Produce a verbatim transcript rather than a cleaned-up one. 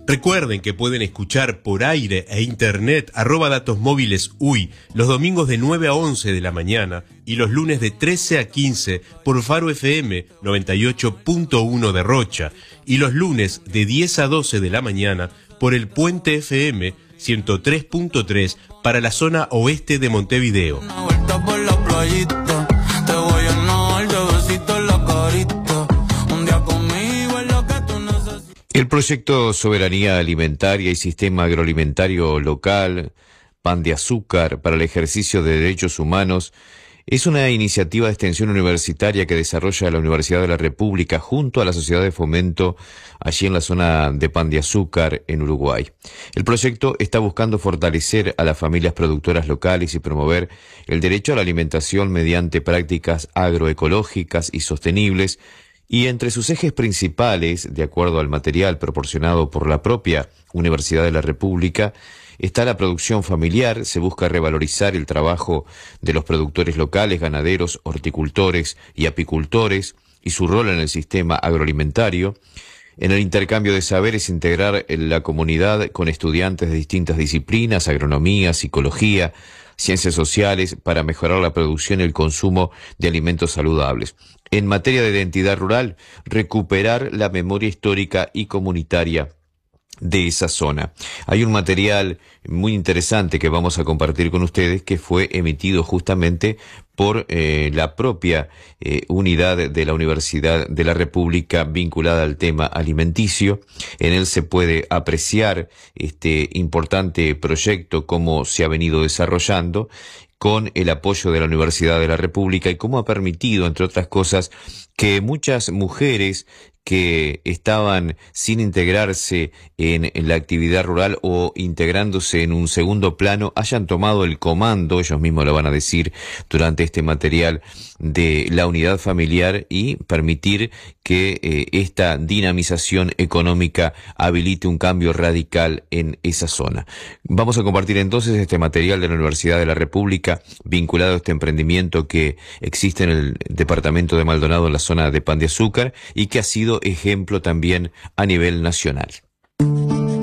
Recuerden que pueden escuchar por aire e internet arroba datos móviles U Y los domingos de nueve a once de la mañana y los lunes de trece a quince por Faro F M noventa y ocho punto uno de Rocha y los lunes de diez a doce de la mañana por el Puente F M ciento tres punto tres para la zona oeste de Montevideo. Una vuelta por la playita, te voy a nadar de besito en la carita. Un día conmigo es lo que tú necesitas. El proyecto Soberanía Alimentaria y Sistema Agroalimentario Local, Pan de Azúcar para el ejercicio de derechos humanos, es una iniciativa de extensión universitaria que desarrolla la Universidad de la República junto a la Sociedad de Fomento allí en la zona de Pan de Azúcar en Uruguay. El proyecto está buscando fortalecer a las familias productoras locales y promover el derecho a la alimentación mediante prácticas agroecológicas y sostenibles, y entre sus ejes principales, de acuerdo al material proporcionado por la propia Universidad de la República, está la producción familiar. Se busca revalorizar el trabajo de los productores locales, ganaderos, horticultores y apicultores y su rol en el sistema agroalimentario. En el intercambio de saberes, integrar la comunidad con estudiantes de distintas disciplinas, agronomía, psicología, ciencias sociales, para mejorar la producción y el consumo de alimentos saludables. En materia de identidad rural, recuperar la memoria histórica y comunitaria de esa zona. Hay un material muy interesante que vamos a compartir con ustedes que fue emitido justamente por eh, la propia eh, unidad de la Universidad de la República vinculada al tema alimenticio. En él se puede apreciar este importante proyecto, cómo se ha venido desarrollando con el apoyo de la Universidad de la República y cómo ha permitido, entre otras cosas, que muchas mujeres que estaban sin integrarse en, en la actividad rural o integrándose en un segundo plano hayan tomado el comando, ellos mismos lo van a decir durante este material, de la unidad familiar y permitir que eh, esta dinamización económica habilite un cambio radical en esa zona. Vamos a compartir entonces este material de la Universidad de la República vinculado a este emprendimiento que existe en el departamento de Maldonado, en la zona de Pan de Azúcar, y que ha sido ejemplo también a nivel nacional.